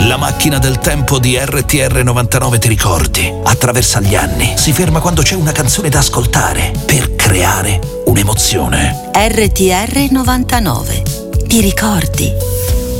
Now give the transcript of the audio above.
La macchina del tempo di RTR 99, ti ricordi? Attraversa gli anni, si ferma quando c'è una canzone da ascoltare per creare un'emozione. RTR 99, ti ricordi?